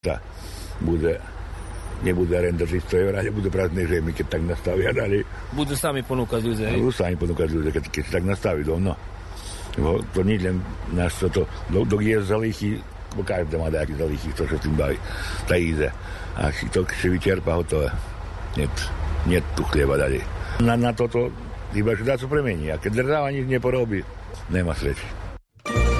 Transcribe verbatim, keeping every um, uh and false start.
bude, nebude arenda tristo eur, ale budú prázdne žemy, keď tak nastavia dali. Budú sami ponúkať ľudia, hej? Budú sami ponúkať ľudia, keď, keď tak nastaví dom, no. To nie len nás toto, dok je zalíchy, bo každý má nejaký zalíchy, to sa s tým baví, tá ide. A si to si vyčerpa, hotové. Niet, niet tu chlieba dali. Na, na toto iba že dá sa premení. A keď država nič neporobí, nemá sreči.